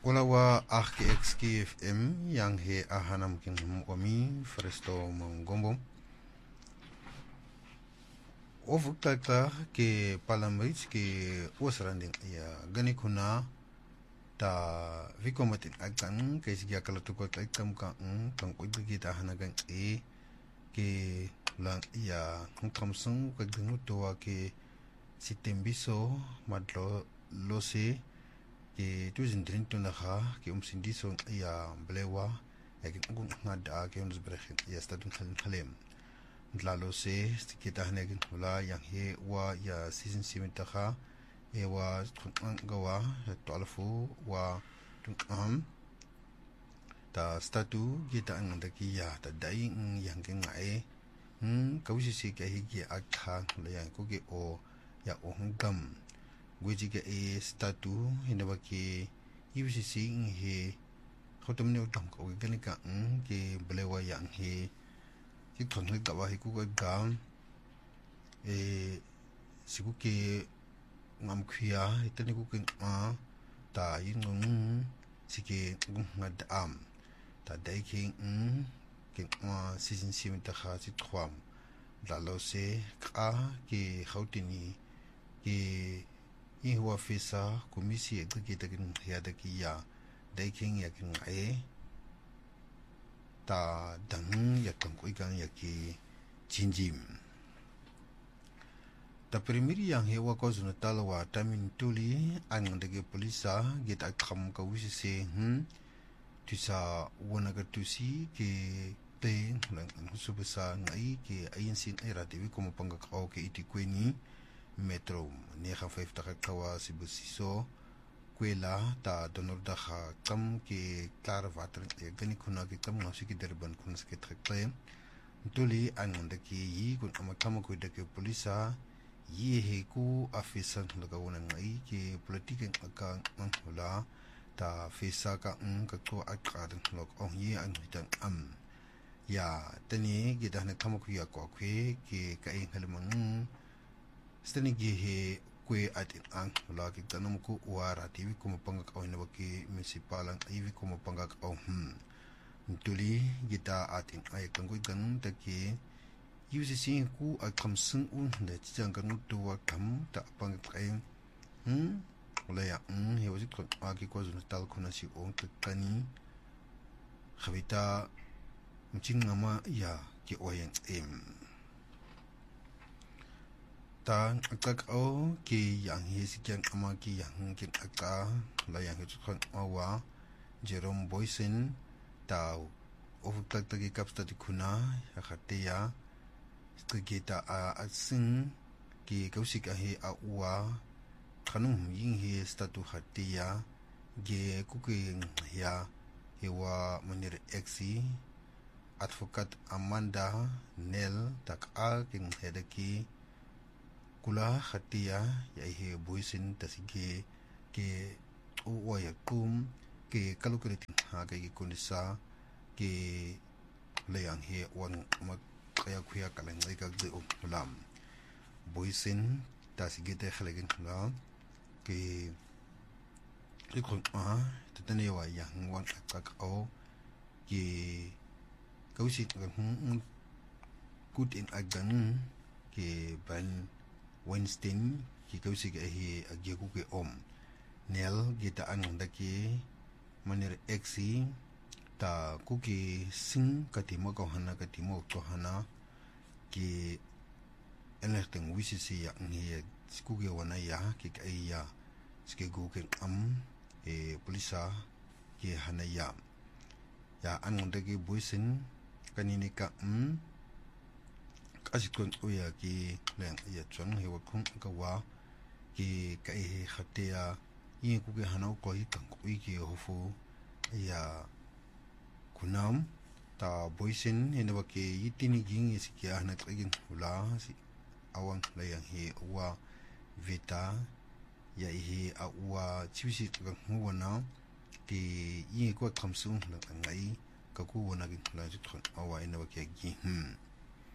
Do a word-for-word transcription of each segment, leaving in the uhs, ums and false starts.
Ulawa Arki X K F M yang he ahanam kin wami Fresto Mongombo. Ovukta ke palamrich ke osranding ya gani kuna ta vikomatin agkan ke sigia kala tukot aikam ka kan ko kita hanagan e ke lang ya kamsung ka dingu to ke sitembiso madlo lose ke tuzin drinto na ha ke umsindiso ya blewa ya ke ngun ngada ke uns brechen ya stadun halem lalo se kita hanegin hula yang he wa ya season simenta ha e wa gawa to alfu wa tum ta statu kita ang daki ya ta dai yang ke ngai hm kausi se ke hi ke akha la yang ko ke o ya o hangam gwiji ke e statu hinaba ke yusi sing he khotom ne utam ko ke ni ka ke blewa yang he ki thon he gawa he ku ga e siku ke ngam khia itani ku ke a ta yin ngung sike ngung ngad am ta dai ke ng ke a season sim ta kha si thwam la lo se ka ke khautini ke i huwa fisa komisi e ke ta kin ya da ki ya dai king ya kin ai ta dang ya kan ko ikan ya ki jinjim ta primiri yang hewa ko zuna talwa tamin tuli an de ke polisa get akam ka wisi se hm tisa wona ka tusi ke te lang subasa ngai ke ayin sin era de ko mo panga ka ke iti kweni metro ne kha five ta ka wa sibusiso kwela ta donor da kha kam ke klar water e gani kuna ke kam ngasi ki derban kun ske trekle tuli an de ki yi kun ama kam ko de ke polisa yi he ku afisa laga wona ngai ke politiken aka manhula ta fisa ka un ka to akar lok on yi an hitan am ya tani gi da na kam ku ya ko kwe ke ka in halman stani gi he kwe at ang la ki tanam ko wara tv ko mapanga ka ina baki municipalan ivi ko mapanga ka hm tuli gita at in ay kan ko gan ta ki yusi sin ku a kamsung un da chang kan to wa kam ta pang kai hm wala ya hm he wasi ko aki ko zun tal ko na si on ta kani khabita mching ngama ya ki oyen em ta akak o ki yang he sikyang ama ki yang kin aka la yang he khon awa Jerome Boysen ta ofukta ta ki kapsta ti kuna ya khatia skita a asin ki kausik a he a uwa khanum yin he statu khatia ge kuking ya hewa manir exi advocate Amanda Nel tak a kin hedaki kula khatia ya he boisin tasige ke o ya kum ke kalukritin ha ke kunisa ke layang he wan ma kaya kuya kalang ay ka de ulam boisin tasige te khalagin la ke ikon a tatane wa yang wan akak o ke kausit ng good in agan ke ban Wednesday ki kausi ga hi agye ku ke om nel gita an daki manir exi ta ku ki sing katimo ko hana katimo to hana ki enerteng wisisi ya ni ku ge wana ya ki kai ya ske gu ke am e polisa ki hana ya ya an daki buisin kanini ka um asikon uya ki leng ya chang he wa khung ka wa ki kai he khatia yi ku ke hanau ko yi tang ku ki hofu ya kunam ta boisin he na ke yitini ging is ki hana tagin hula si awang layang he wa vita ya he a wa chiwisi ka huwana ki yi ko thamsung na ngai ka ku wona gi la ji thon awa ina ke gi hm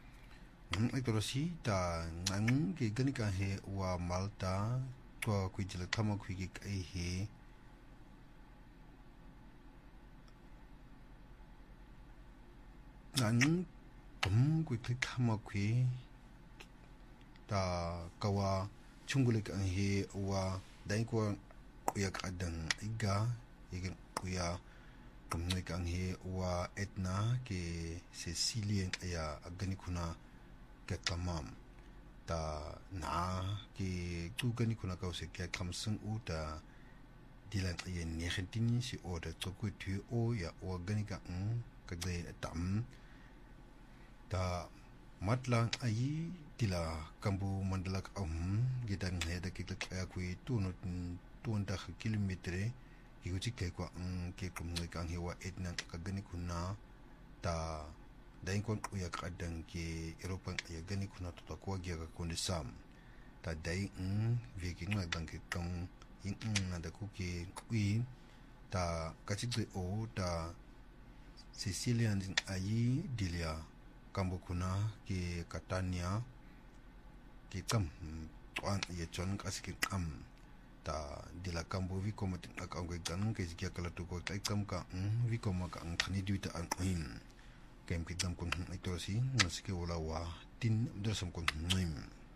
ito si ta ngang ki ganika he wa Malta to ku jila thama ku ki kai he nan kum ku klik hama kwi ta kawa chungulik ang he wa dai ko kuyak adang iga igin kuya kumnik ang he wa etna ke Cecilian aya agani kuna ke kamam ta na ke tu gani kuna ka se ke kamsung u ta dilan ye negentini si order to ku tu o ya o gani ka ng ka de tam ta matlang ayi tila kambu mandalak am gidang he da ke ka ku tu no tu nda kilometre ki ku ke ko ang ke kumnik ang he wa etna ka gani kuna ta dai kon uya kadang ke European ya gani kuna to ko gya ka kun sam ta dai ng viking na dang ke tong in na da ku ke kui ta ka chi o ta Sicilian ayi dilia kambo kuna ke Catania ke kam tuan ye chon ka sikin am ta dila kambo vi ko mat ka ang gan ke sikia kala to ko kai kam ka vi ko ma ka ang thani duita an in kem ki dam kun ito si nasike wala wa tin dosam kun nim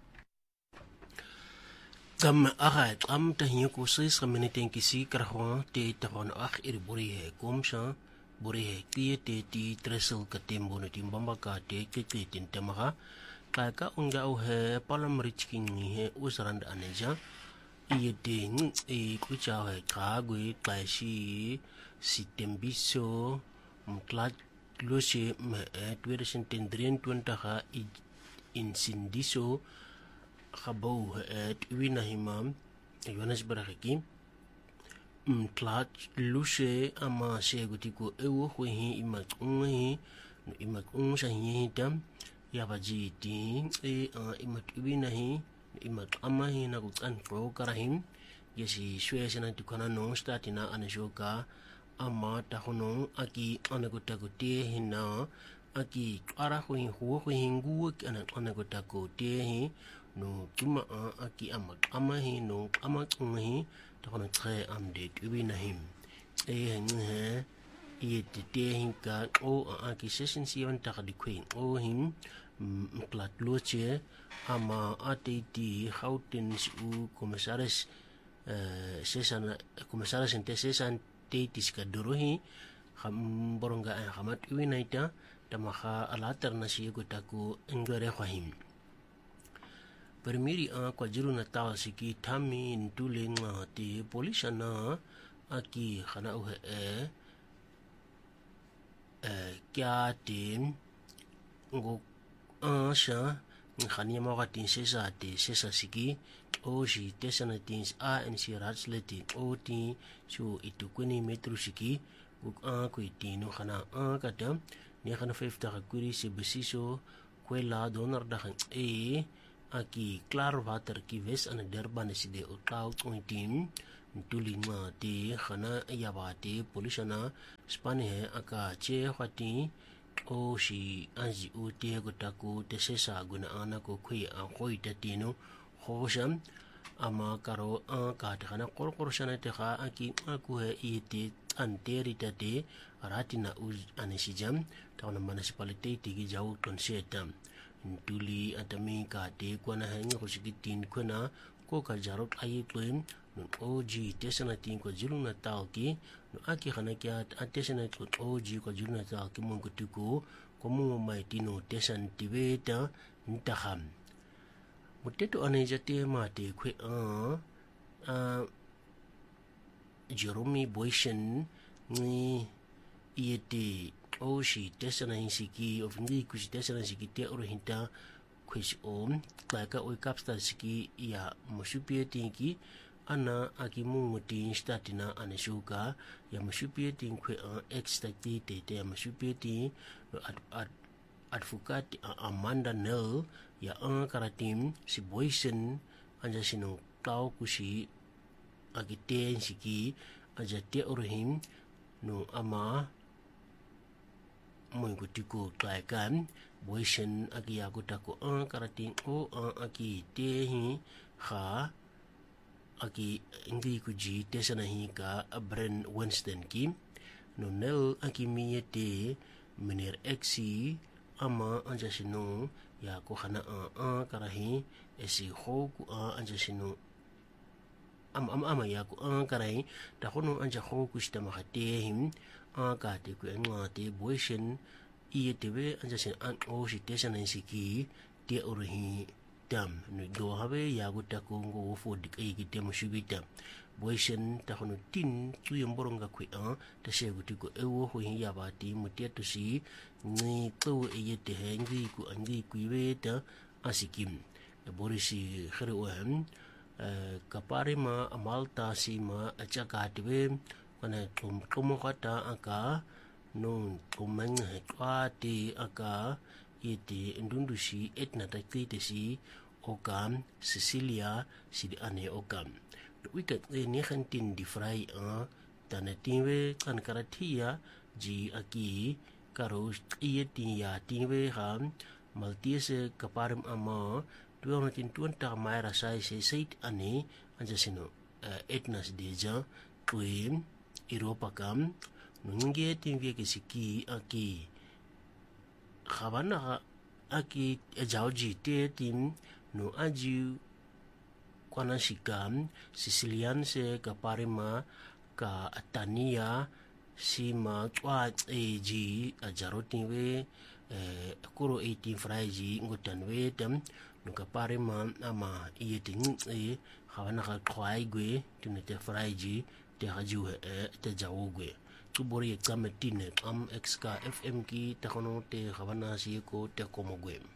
kam aha am ta hiyo ko sai samene ten ki si krahwa te ta hon akh ir buri he kom sha buri he ki te ti tresel ka tembo no timbamba ka te ke ke tin tamaga ka ka unga o he palam rich king he usrand aneja iye ding e kucha he ka gwe ka shi sitembiso mklat Lucy me tweeduizend drieëntwintig in Sindiso gebou het winahimam Johannesburg ki mtlat Lucy ama segutiko ewo hi imak unhi imak unsa hi tam ya baji ti e imak winahi imak ama hi na kutan pro karahim yesi swesena tikana no statina aneshoka ama tahono aki anagutagote hina aki ara ko hingu ko hingu ana anagutagote hi no tuma aki ama ama hi no ama tsungi tahono tre amde ubina him e he ye te hin ka o aki session siwan ta di queen o him plat loche ama atiti Gauteng u commissaris eh sesana commissaris ente sesan tetis ka duruhi kham boronga ay khamat uinaita tamaha alater na siya gutaku engare khahim permiri a KwaZulu Natal siki tami ntuling ti polisa na aki khana uhe e eh kya tin ngo asha khani mo ka tin sesa te sesa siki o si tesana tins a en si ratsleti o ti so itu kuni metro siki uk a ku tino khana a kata ne khana fifty ka kuri se besiso kwela donor da khan e aki klar water ki wes an Durban si de o tau twenty tulinga ti khana yabati polisana spane aka che khati o si anji u te gotaku te sesa guna ana ko khui a khoi ta tino khosham ama karo a ka ta khana kor kor sana te kha aki aku he ite anteri ta te aratina uz anesijam ta na municipality ti gi jau ton setam tuli atami ka te kwana hang ko sikitin kwana ko ka jarot ai tuen no oji tesana tin ko KwaZulu Natal ki no aki khana kya atesana ko oji KwaZulu Natal ki mon kutuko ko mo mai tino tesan tibeta ntaham muteto aneja te mate kwe a a Jerome Boysen ni iete oshi tesana hinsiki of ni kusi tesana siki te orohinta kwis om klaka oi kapsta siki ya mosupie tinki ana akimunguti statina aneshuka ya mosupie tinkwe extra te te ya mosupie ti ad advokat Amanda Nel ya ang karatim si Boysen anja sinong tao kusi agite siki aja te orohim no ama mo kutiko klaikan Boysen agi aku tako ang karating o ang aki te hi ha aki hindi kuji te sana hi ka Brent Winston ki no nel aki miye te meneer Exi ama anja sino ya ko hana a a karahi esi hoku a anja sino ama ama ama ya ko a karahi ta hono anja hoku sta mahate him a ka te ku ngate boishen i te be anja sin an o si te sana siki te orihi tam no do have ya go ta ko ngo fo dik ai ki te mo shubita boishen ta hono tin tu yomboronga ku a ta se go tiko e wo ho ya ba ti mo te to si ni to e ye te hengi ku angi ku weta asikim e borisi khere o hem kapare ma amalta si ma acha ka te be kana tum tum kata aka no tumang he kwa te aka ite ndundushi etna ta te si okam Cecilia si di ane okam wika e nineteen di fry a tanatinwe kan karatia ji aki karo iye tin ya tinwe ham maltese kaparim ama tuan tin tuan ta mai rasai se sait ane anja sino etnas deja tuim Europa kam nunge tin vie kisiki aki khabana aki ejauji te tin no aju kwana shikam Sicilian se kaparima ka Tania si ma twa eji ajarotin we eh kuro eighteen fraiji ngotan we tam no kaparima ama yeting e khawana ka khwai gwe tinete fraiji te haju e te jawgwe tubori exametine am xk fm ki te khono te khawana si ko te komogwe